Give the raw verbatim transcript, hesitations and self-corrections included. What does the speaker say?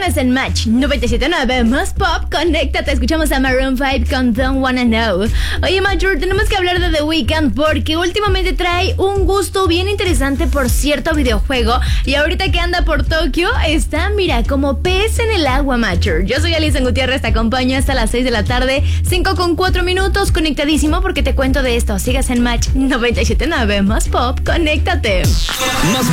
Sigues en Match noventa y siete punto nueve más Pop. Conéctate, escuchamos a Maroon cinco con Don't Wanna Know. Oye, Mature, tenemos que hablar de The Weeknd porque últimamente trae un gusto bien interesante por cierto videojuego. Y ahorita que anda por Tokio, está, mira, como pez en el agua, Mature. Yo soy Alison Gutiérrez, te acompaño hasta las seis de la tarde, cinco con cuatro minutos, conectadísimo porque te cuento de esto. Sigas en Match noventa y siete punto nueve más Pop. Conéctate. Más